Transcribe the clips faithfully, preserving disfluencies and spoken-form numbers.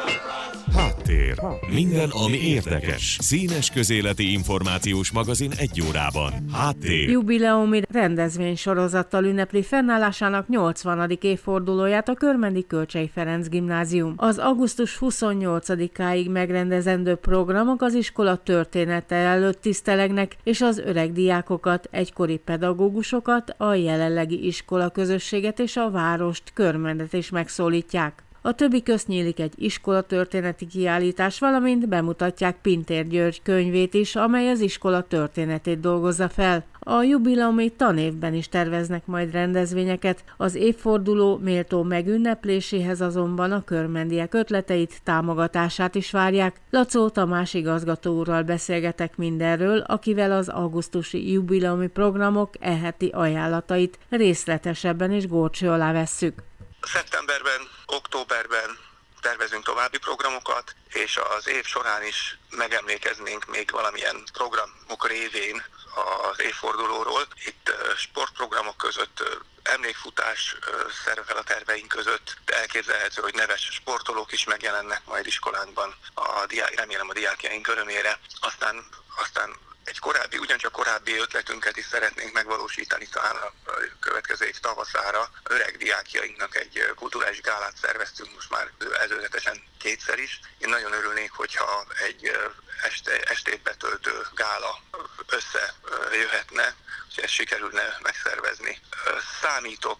Háttér. Minden, ami érdekes. Színes közéleti információs magazin egy órában. Háttér. Jubileumi rendezvénysorozattal ünnepli fennállásának nyolcvanadik évfordulóját a Körmendi Kölcsey Ferenc Gimnázium. Az augusztus huszonnyolcadikáig megrendezendő programok az iskola története előtt tisztelegnek, és az öreg diákokat, egykori pedagógusokat, a jelenlegi iskola közösséget és a várost, Körmendet is megszólítják. A többi közt nyílik egy iskolatörténeti kiállítás, valamint bemutatják Pintér György könyvét is, amely az iskola történetét dolgozza fel. A jubileumi tanévben is terveznek majd rendezvényeket, az évforduló méltó megünnepléséhez azonban a körmendiek ötleteit, támogatását is várják. Lacó Tamás igazgató úrral beszélgetek mindenről, akivel az augusztusi jubileumi programok eheti ajánlatait részletesebben és górcső alá vesszük. Szeptemberben, októberben tervezünk további programokat, és az év során is megemlékeznénk még valamilyen programok révén az évfordulóról. Itt sportprogramok között emlékfutás szerepel a terveink között, de elképzelhető, hogy neves sportolók is megjelennek majd iskolánkban, a diák, remélem a diákjaink örömére. Aztán, aztán egy korábbi, ugyancsak korábbi ötletünket is szeretnénk megvalósítani talán a következő év tavaszára. Öreg diákjainknak egy kulturális gálát szerveztünk most már előzetesen kétszer is. Én nagyon örülnék, hogyha egy este, estét betöltő gála összejöhetne, hogy ezt sikerülne megszervezni. Számítok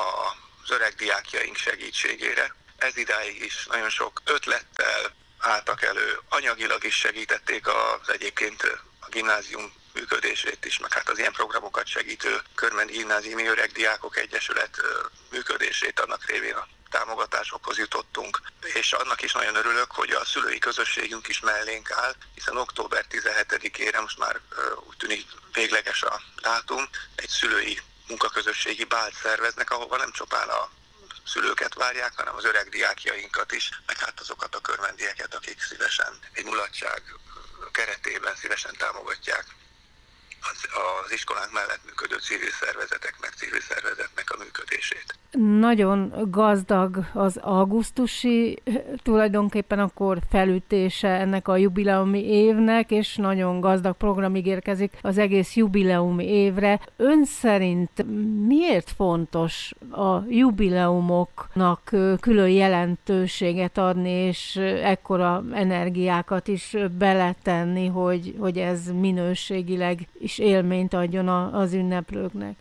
az öreg diákjaink segítségére. Ez idáig is nagyon sok ötlettel álltak elő, anyagilag is segítették az egyébként a gimnázium működését is, meg hát az ilyen programokat segítő Körmendi Gimnáziumi Öreg Diákok Egyesület működését, annak révén a támogatásokhoz jutottunk. És annak is nagyon örülök, hogy a szülői közösségünk is mellénk áll, hiszen október tizenhetedikére most már úgy tűnik végleges a dátum, egy szülői munkaközösségi bált szerveznek, ahova nem csupán a szülőket várják, hanem az öreg diákjainkat is, meg hát azokat a körmendieket, akik szívesen egy mulatság keretében szívesen támogatják az, az iskolánk mellett működő civil szervezetek, meg civil szervezetnek a működését. Nagyon gazdag az augusztusi tulajdonképpen akkor felütése ennek a jubileumi évnek, és nagyon gazdag program ígérkezik az egész jubileumi évre. Ön szerint miért fontos a jubileumoknak külön jelentőséget adni, és ekkora energiákat is beletenni, hogy, hogy ez minőségileg is élményt adjon az ünneplőknek?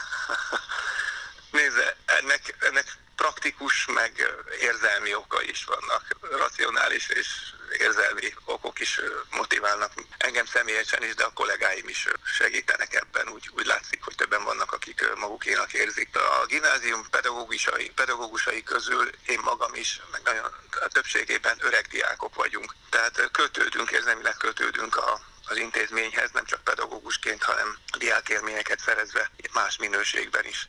Nézze, ennek, ennek praktikus meg érzelmi oka is vannak. Racionális és érzelmi okok is motiválnak engem személyesen is, de a kollégáim is segítenek ebben. Úgy, úgy látszik, hogy többen vannak, akik magukénak érzik. A gimnázium pedagógusai, pedagógusai közül én magam is, meg nagyon a többségében öreg diákok vagyunk. Tehát kötődünk, érzelmileg kötődünk a az intézményhez, nem csak pedagógusként, hanem diákélményeket szerezve más minőségben is.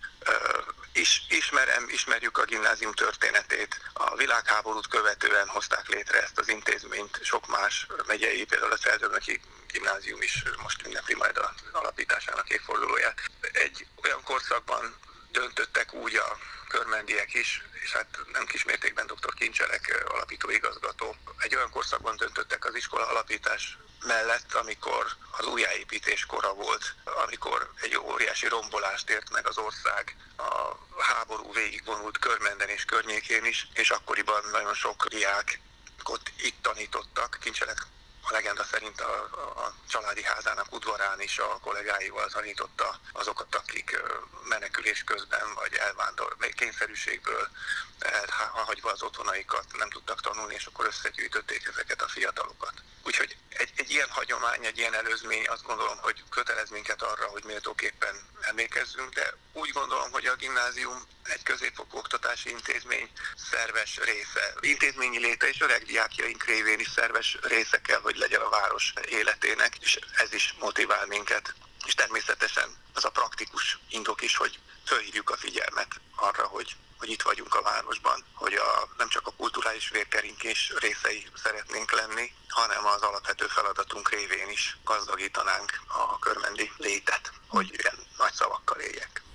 is. Ismerem, ismerjük a gimnázium történetét. A világháborút követően hozták létre ezt az intézményt, sok más megyei, például a Celldömöki Gimnázium is most ünnepli majd az alapításának évfordulóját. Egy olyan korszakban döntöttek úgy a körmendiek is, és hát nem kismértékben dr. Kincselek alapító igazgató. Egy olyan korszakban döntöttek az iskola alapítás mellett, amikor az újjáépítés kora volt, amikor egy óriási rombolást ért meg az ország, a háború végigvonult Körmenden és környékén is, és akkoriban nagyon sok diákot itt tanítottak. Kincselek a legenda szerint a, a családi házának udvarán is a kollégáival tanította azokat, akik menekülés közben vagy elvándor, kényszerűségből elhagyva az otthonaikat nem tudtak tanulni, és akkor összegyűjtötték ezeket a fiatalokat. Úgyhogy egy, egy ilyen hagyomány, egy ilyen előzmény azt gondolom, hogy kötelez minket arra, hogy méltóképpen emlékezzünk, de úgy gondolom, hogy a gimnázium egy középfokú oktatási intézmény szerves része. Intézményi léte és öreg diákjaink révén is szerves része kell, hogy legyen a város életének, és ez is motivál minket. És természetesen az a praktikus indok is, hogy fölhívjuk a figyelmet arra, hogy hogy itt vagyunk a városban, hogy a, nem csak a kulturális vérkeringés részei szeretnénk lenni, hanem az alapvető feladatunk révén is gazdagítanánk a körmendi létet, hogy ilyen nagy szavakkal éljek.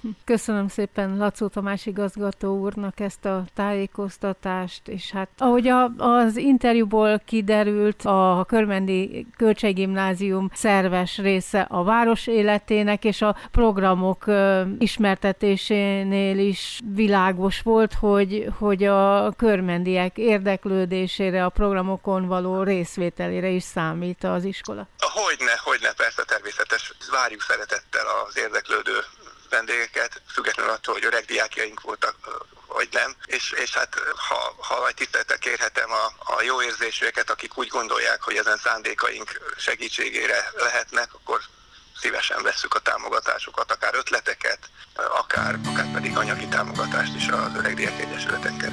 Köszönöm szépen Lacó Tamás igazgató úrnak ezt a tájékoztatást, és hát ahogy a, az interjúból kiderült, a Körmendi Kölcsei-gimnázium szerves része a város életének, és a programok ismertetésénél is világos volt, hogy, hogy a körmendiek érdeklődésére, a programokon való részvételére is számít az iskola. Hogyne, hogyne, persze természetes. Várjuk szeretettel az érdeklődő vendégeket, függetlenül attól, hogy öreg diákjaink voltak, vagy nem. És, és hát ha, ha nagy tisztelettel kérhetem a, a jó érzésűeket, akik úgy gondolják, hogy ezen szándékaink segítségére lehetnek, akkor szívesen vesszük a támogatásokat, akár ötleteket, akár, akár pedig anyagi támogatást is az Öreg Diák Egyesületen keresztül.